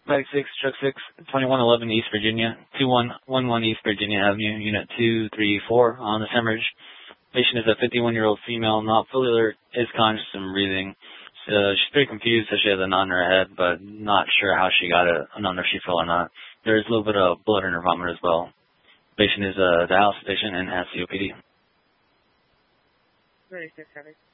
Bag 6, Truck 6, 2111 East Virginia, 2111 East Virginia Avenue, Unit 234 on this hemorrhage. Patient is a 51-year-old female, not fully alert, is conscious and breathing. She's pretty confused that she has a knot in her head, but not sure how she got it. I don't know if she fell or not. There's a little bit of blood in her vomit as well. Patient is a dialysis patient and has COPD. 36 heavy.